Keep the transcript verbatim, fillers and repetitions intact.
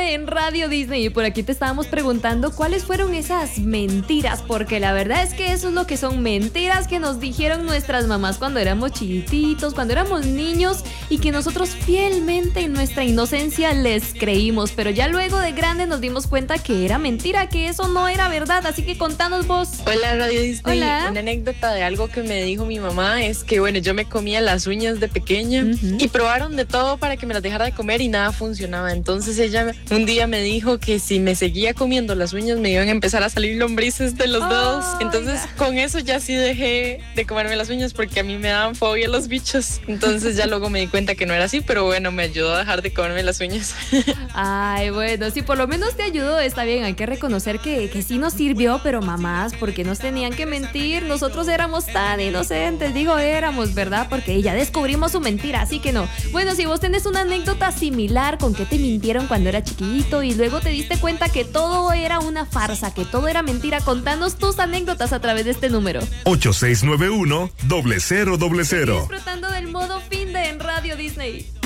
de en Radio Disney. Y por aquí te estábamos preguntando cuáles fueron esas mentiras, porque la verdad es que eso es lo que son mentiras que nos dijeron nuestras mamás cuando éramos chiquititos, cuando éramos niños, y que nosotros fielmente en nuestra inocencia les creímos, pero ya luego de grande nos dimos cuenta que era mentira, que eso no era verdad. Así que contanos vos. Hola, Radio Disney. Hola. Una anécdota de algo que me dijo mi mamá es que, bueno, yo me comía las uñas de pequeña uh-huh. y probaron de todo para que me las dejara de comer y nada funcionaba. Entonces ella un día me dijo que si me seguía comiendo las uñas me iban a empezar a salir lombrices de los oh, dedos. Entonces yeah. con eso ya sí dejé de comerme las uñas porque a mí me daban fobia los bichos. Entonces ya luego me di cuenta que no era así, pero bueno, me ayudó a dejar de comerme las uñas. Ay, bueno, si por lo menos te ayudó, está bien. Hay que reconocer que, que sí nos sirvió, pero mamás, porque nos tenían que mentir. Nosotros éramos tan inocentes, digo éramos, ¿verdad? Porque ya descubrimos su mentira, así que no. Bueno, si vos tenés una anécdota similar con que te mintieron cuando era chiquito y luego te diste cuenta que todo era una farsa, que todo era mentira, contanos tus anécdotas a través de este número. ocho seis nueve uno, cero cero cero cero. Disfrutando del modo fin de en Radio Disney.